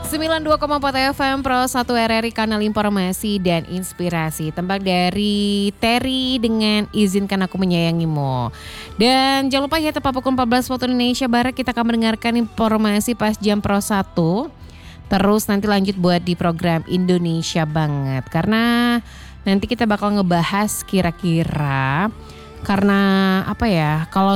92,4 FM Pro 1 RRI Kanal Informasi dan Inspirasi. Tembak dari Terry dengan Izinkan Aku Menyayangimu. Dan jangan lupa ya, tepat pukul 14 waktu Indonesia Barat kita akan mendengarkan informasi pas jam Pro 1. Terus nanti lanjut buat di program Indonesia Banget. Karena nanti kita bakal ngebahas kira-kira karena apa ya, kalau